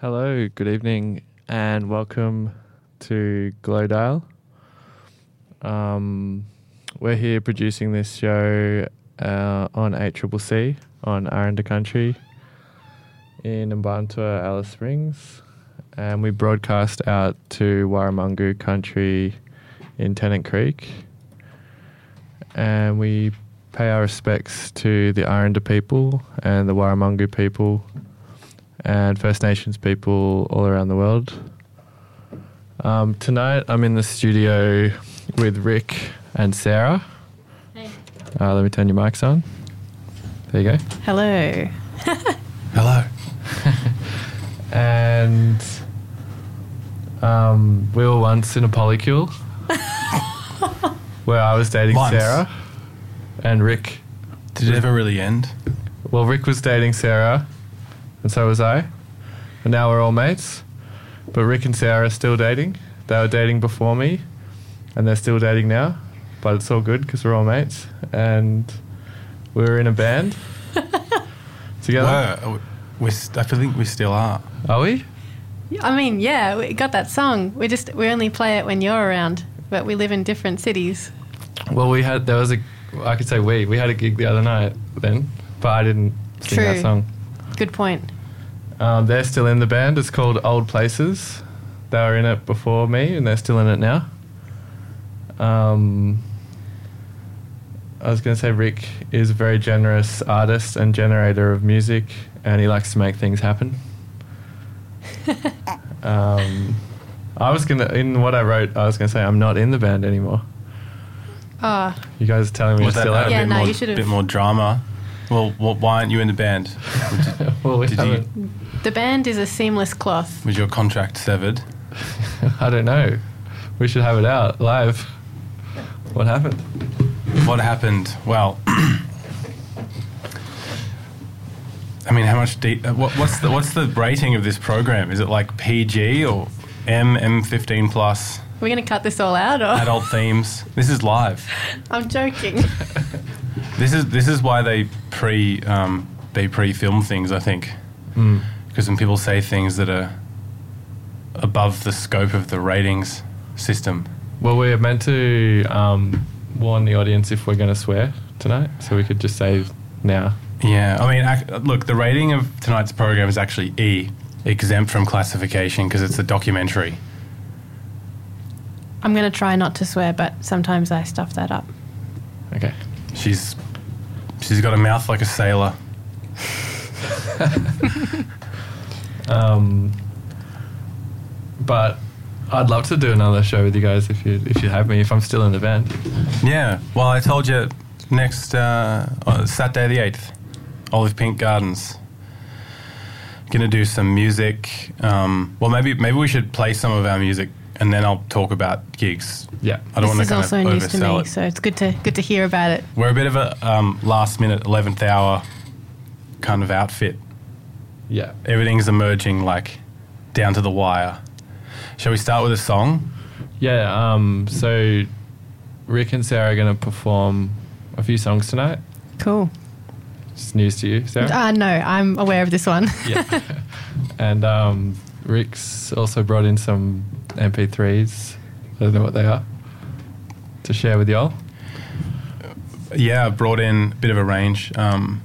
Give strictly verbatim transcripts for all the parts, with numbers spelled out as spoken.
Hello, good evening, and welcome to Glowdale. Um, we're here producing this show uh, on eight C C C on Aranda Country in Mbantua, Alice Springs, and we broadcast out to Warramungu Country in Tennant Creek, and we pay our respects to the Aranda people and the Warramungu people and First Nations people all around the world. Um, tonight I'm in the studio with Rick and Sarah. Hey. Uh, let me turn your mics on. There you go. Hello. Hello. And um, we were once in a polycule where I was dating Once. Sarah and Rick. Did it ever really end? Well, Rick was dating Sarah and so was I. And now we're all mates. But Rick and Sarah are still dating. They were dating before me and they're still dating now. But it's all good because we're all mates. And we were in a band together. Were. We st- I think we still are. Are we? I mean, yeah, we got that song. We just we only play it when you're around, but we live in different cities. Well, we had, there was a, I could say we, we had a gig the other night then, but I didn't sing True. that song. Good point. Um, they're still in the band. It's called Old Places. They were in it before me and they're still in it now. Um, I was going to say Rick is a very generous artist and generator of music and he likes to make things happen. um, I was going to, in what I wrote, I was going to say I'm not in the band anymore. Oh, You guys are telling me Was to that still a out? Yeah, bit, no, more, you should've- bit more drama? Well, wh- why aren't you in the band? well, we Did you- haven't. the band is a seamless cloth. Was your contract severed? I don't know. We should have it out live. What happened? What happened? Well, I mean, how much? De- uh, what, what's the what's the rating of this program? Is it like P G or M M fifteen plus? We're going to cut this all out, or Adult themes. This is live. I'm joking. This is this is why they pre um, they pre-film things. I think Mm. because when people say things that are above the scope of the ratings system. Well, we're meant to um, warn the audience if we're going to swear tonight, so we could just say now. Yeah, I mean, ac- look, the rating of tonight's program is actually E, exempt from classification because it's a documentary. I'm going to try not to swear, but sometimes I stuff that up. Okay. She's she's got a mouth like a sailor. Um, but I'd love to do another show with you guys if you if you have me, if I'm still in the band. Yeah, well, I told you next uh, uh, Saturday the eighth, Olive Pink Gardens. Gonna do some music. Um, well, maybe maybe we should play some of our music and then I'll talk about gigs. Yeah. I don't This want is to kind also of news to oversell me, it. so it's good to good to hear about it. We're a bit of a um, last minute, eleventh hour kind of outfit. Yeah. Everything's emerging like down to the wire. Shall we start with a song? Yeah. Um, so Rick and Sarah are going to perform a few songs tonight. Cool. It's news to you, Sarah? Ah, no, I'm aware of this one. Yeah. And um, Rick's also brought in some M P threes. I don't know what they are. To share with y'all. Yeah, I've brought in a bit of a range. Um,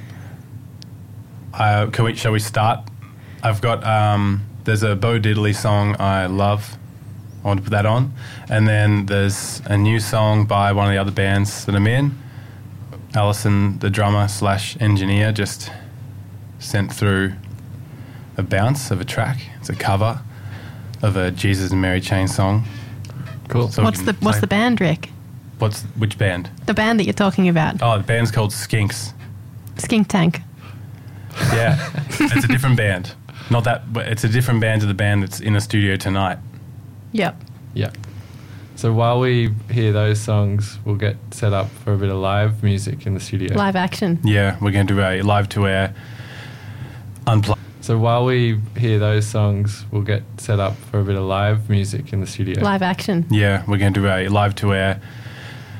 I, can we? Shall we start? I've got. Um, there's a Bo Diddley song I love. I want to put that on, and then there's a new song by one of the other bands that I'm in. Alison, the drummer slash engineer, just sent through a bounce of a track. It's a cover of a Jesus and Mary Chain song. Cool. So we What's can the What's play- the band, Rick? What's which band? The band that you're talking about, Oh, the band's called Skinks. Skink Tank. Yeah, it's a different band. Not that, but it's a different band to the band that's in the studio tonight. Yep. Yeah. So while we hear those songs, we'll get set up for a bit of live music in the studio. Live action. Yeah, we're going to do a live to air unplugged. So while we hear those songs, we'll get set up for a bit of live music in the studio. Live action. Yeah, we're going to do a live to air